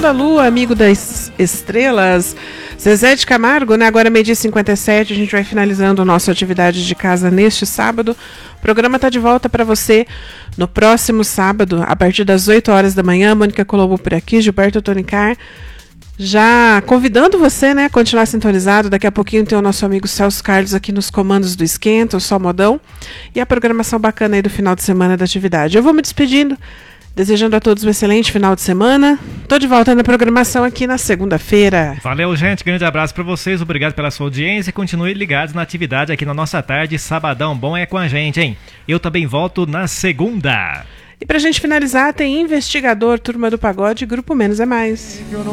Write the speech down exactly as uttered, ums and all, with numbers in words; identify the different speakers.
Speaker 1: da Lua, amigo das estrelas. Zezé de Camargo, né? Agora meio-dia e cinquenta e sete, a gente vai finalizando a nossa atividade de casa neste sábado. O programa está de volta para você no próximo sábado, a partir das oito horas da manhã. Mônica Colombo por aqui, Gilberto Tonicar. Já convidando você, né, a continuar sintonizado. Daqui a pouquinho tem o nosso amigo Celso Carlos aqui nos comandos do Esquenta, o Sol Modão, e a programação bacana aí do final de semana da atividade. Eu vou me despedindo, desejando a todos um excelente final de semana. Tô de volta na programação aqui na segunda-feira.
Speaker 2: Valeu, gente. Grande abraço para vocês. Obrigado pela sua audiência. Continue ligados na atividade aqui na nossa tarde. Sabadão bom é com a gente, hein? Eu também volto na segunda.
Speaker 1: E pra gente finalizar, tem Investigador, Turma do Pagode, Grupo Menos é Mais.